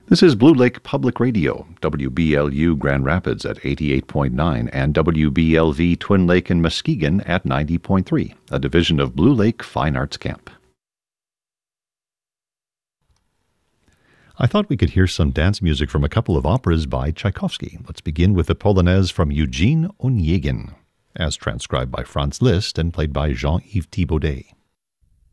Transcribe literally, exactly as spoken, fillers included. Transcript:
This is Blue Lake Public Radio, W B L U Grand Rapids at eighty-eight point nine and W B L V Twin Lake and Muskegon at ninety point three, a division of Blue Lake Fine Arts Camp. I thought we could hear some dance music from a couple of operas by Tchaikovsky. Let's begin with the Polonaise from Eugene Onegin, as transcribed by Franz Liszt and played by Jean-Yves Thibaudet.